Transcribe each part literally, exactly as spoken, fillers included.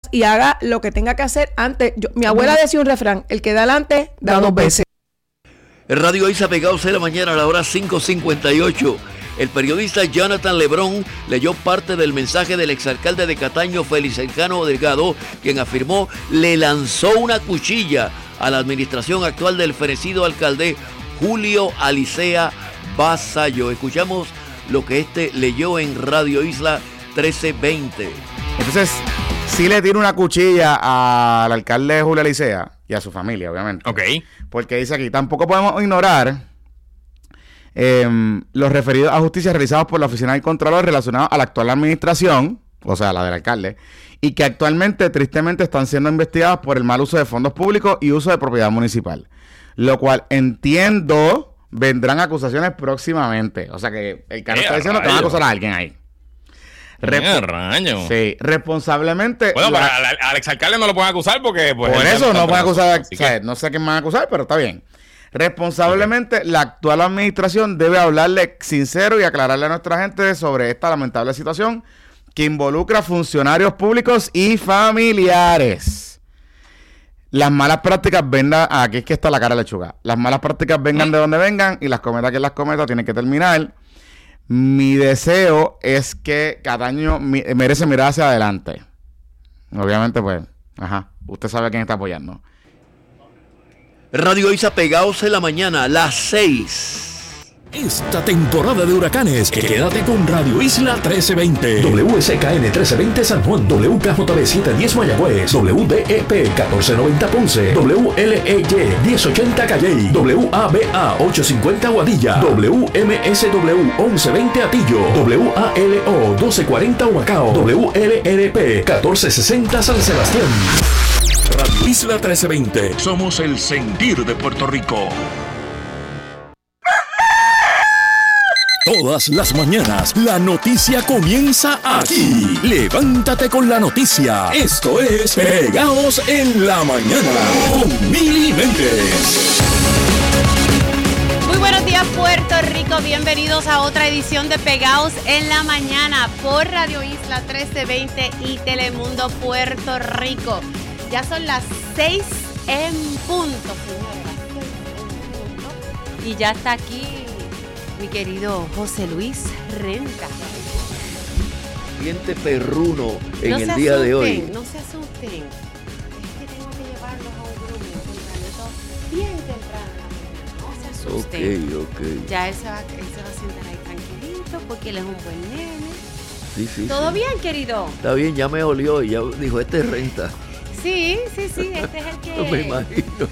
y haga lo que tenga que hacer antes. Yo, mi abuela decía un refrán, el que da adelante, da, da dos veces. Radio Isla Pegados de la mañana a la hora cinco cincuenta y ocho. El periodista Jonathan Lebrón leyó parte del mensaje del exalcalde de Cataño, Feliciano Delgado, quien afirmó le lanzó una cuchilla a la administración actual del fenecido alcalde Julio Alicea Basayo. Escuchamos lo que este leyó en Radio Isla trece veinte. Entonces, sí le tira una cuchilla al alcalde Julio Alicea y a su familia, obviamente. Ok. Porque dice aquí, tampoco podemos ignorar eh, los referidos a justicia realizados por la Oficina del Contralor relacionados a la actual administración, o sea, la del alcalde, y que actualmente, tristemente, están siendo investigados por el mal uso de fondos públicos y uso de propiedad municipal. Lo cual entiendo vendrán acusaciones próximamente. O sea que el cargo está diciendo que van a acusar a alguien ahí. Rep- raño. Sí, responsablemente. Bueno, la... pero al, al exalcalde no lo pueden acusar porque. Pues, por eso no pueden acusar. O sea, que... no sé a quién van a acusar, pero está bien. Responsablemente, okay. La actual administración debe hablarle sincero y aclararle a nuestra gente sobre esta lamentable situación que involucra funcionarios públicos y familiares. Las malas prácticas vengan. Aquí es que está la cara de lechuga. Las malas prácticas vengan ¿Mm? de donde vengan y las cometas que las cometas tienen que terminar. Mi deseo es que Cataño mi, merece mirar hacia adelante. Obviamente, pues, ajá, usted sabe a quién está apoyando. Radio Isla Pegados en la mañana, las seis. Esta temporada de huracanes, quédate con Radio Isla trece veinte. W S K N trece veinte San Juan, W K J B setecientos diez Mayagüez, W D E P catorce noventa Ponce, W L E Y diez ochenta Calley, W A B A ochocientos cincuenta Aguadilla, W M S W once veinte Atillo, W A L O doce cuarenta Humacao, W L R P catorce sesenta San Sebastián. Radio Isla trece veinte. Somos el sentir de Puerto Rico. Todas las mañanas, la noticia comienza aquí. Levántate con la noticia. Esto es Pegados en la Mañana con Mili Méndez. Muy buenos días, Puerto Rico. Bienvenidos a otra edición de Pegados en la Mañana por Radio Isla trece veinte y Telemundo Puerto Rico. Ya son las seis en punto, señores. Y ya está aquí mi querido José Luis Renta. Diente perruno en no el día asusten, de hoy. No se asusten. Es que tengo que llevarlos a un grooming tempranito, bien temprano. No se asusten. Ok, ok. Ya él se, va, él se va a sentar ahí tranquilito porque él es un buen nene. Sí, sí. ¿Todo sí. bien, querido? Está bien, ya me olió y ya dijo, este es Renta. Sí, sí, sí, este es el que... No me imagino.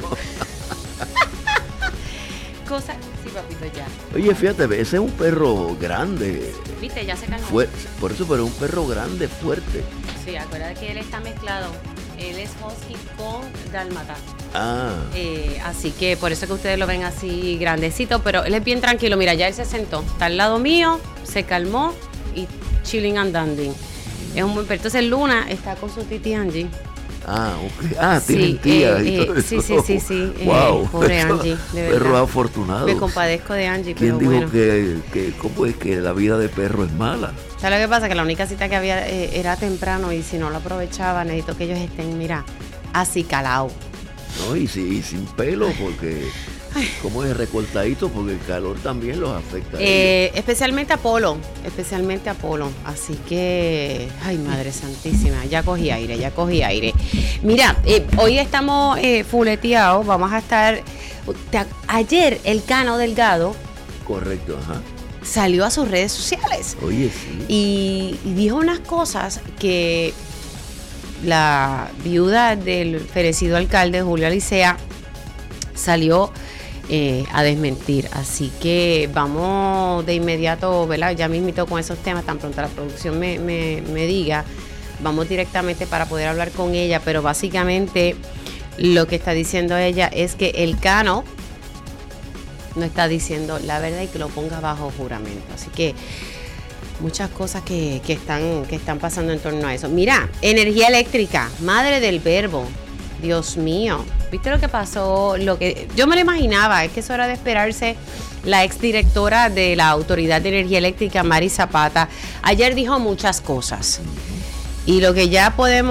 Cosa... Sí, papito, ya. Oye, fíjate, ese es un perro grande. Viste, ya se calmó. Fuer- por eso, pero es un perro grande, fuerte. Sí, acuérdate que él está mezclado. Él es husky con dálmata. Ah. Eh, así que por eso que ustedes lo ven así grandecito, pero él es bien tranquilo. Mira, ya él se sentó, está al lado mío, se calmó y chilling and dandy. Es un buen perro. Entonces Luna está con su titi Angie. Ah, ok. Ah, sí, tienen tía eh, y todo eh, eso. sí, sí, sí, sí. Wow. Eh, pobre Angie, de verdad. Perro afortunado. Me compadezco de Angie, ¿Quién pero dijo bueno. que, que cómo es que la vida de perro es mala? ¿Sabes lo que pasa? Que la única cita que había eh, era temprano y si no lo aprovechaba, necesito que ellos estén, mira, así calao. No, y, sí, y sin pelo, porque como es recortadito, porque el calor también los afecta. A Eh, especialmente a Polo, especialmente a Polo. Así que, ay, Madre Santísima, ya cogí aire, ya cogí aire. Mira, eh, hoy estamos eh, fuleteados, vamos a estar... Te, ayer el Cano Delgado... Correcto, ajá. Salió a sus redes sociales. Oye, sí. Y, y dijo unas cosas que la viuda del fenecido alcalde, Julio Alicea, salió... Eh, a desmentir, así que vamos de inmediato, ¿verdad? Ya me invito con esos temas, tan pronto la producción me, me, me diga, vamos directamente para poder hablar con ella, pero básicamente lo que está diciendo ella es que el Cano no está diciendo la verdad y que lo ponga bajo juramento, así que muchas cosas que, que, están, que están pasando en torno a eso. Mira, energía eléctrica, madre del verbo, Dios mío, ¿viste lo que pasó? Lo que yo me lo imaginaba, es que eso era de esperarse. La exdirectora de la Autoridad de Energía Eléctrica, Mari Zapata, ayer dijo muchas cosas. Y lo que ya podemos